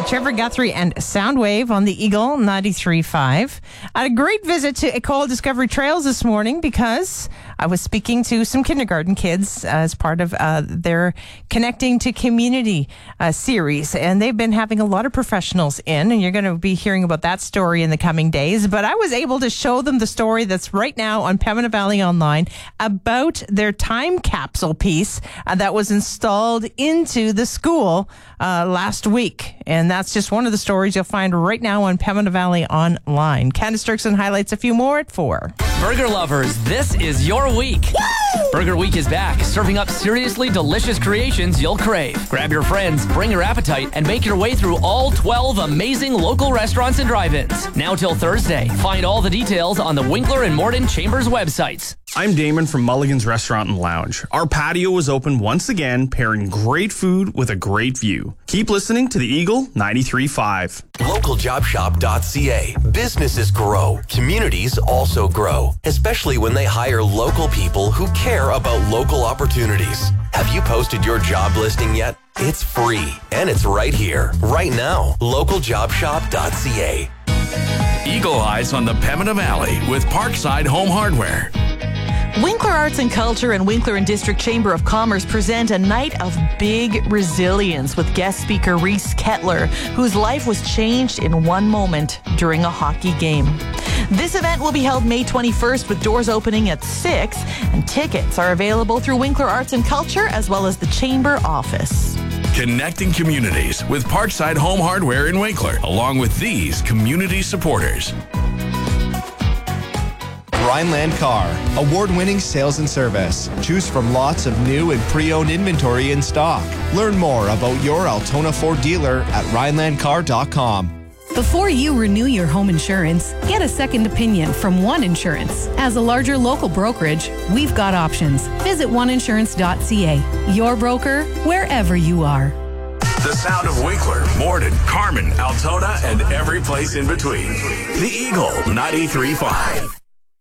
Trevor Guthrie and Soundwave on the Eagle 93.5. A great visit to École Discovery Trails this morning because I was speaking to some kindergarten kids as part of their Connecting to Community series. And they've been having a lot of professionals in, and you're going to be hearing about that story in the coming days. But I was able to show them the story that's right now on Pembina Valley Online about their time capsule piece that was installed into the school last week. And that's just one of the stories you'll find right now on Pembina Valley Online. Candace Dirksen highlights a few more at 4. Burger lovers, this is your week. Woo! Burger Week is back, serving up seriously delicious creations you'll crave. Grab your friends, bring your appetite, and make your way through all 12 amazing local restaurants and drive-ins. Now till Thursday. Find all the details on the Winkler and Morden Chambers websites. I'm Damon from Mulligan's Restaurant and Lounge. Our patio is open once again, pairing great food with a great view. Keep listening to the Eagle 93.5. LocalJobShop.ca. Businesses grow. Communities also grow, especially when they hire local people who care about local opportunities. Have you posted your job listing yet? It's free, and it's right here, right now. LocalJobShop.ca. Eagle Eyes on the Pembina Valley with Parkside Home Hardware. Winkler Arts and Culture and Winkler and District Chamber of Commerce present a night of big resilience with guest speaker Reese Kettler, whose life was changed in one moment during a hockey game. This event will be held May 21st with doors opening at 6, and tickets are available through Winkler Arts and Culture as well as the Chamber office. Connecting communities with Parkside Home Hardware in Winkler, along with these community supporters. Rhineland Car, award-winning sales and service. Choose from lots of new and pre-owned inventory in stock. Learn more about your Altona Ford dealer at RhinelandCar.com. Before you renew your home insurance, get a second opinion from One Insurance. As a larger local brokerage, we've got options. Visit oneinsurance.ca. Your broker, wherever you are. The sound of Winkler, Morden, Carmen, Altona, and every place in between. The Eagle 93.5.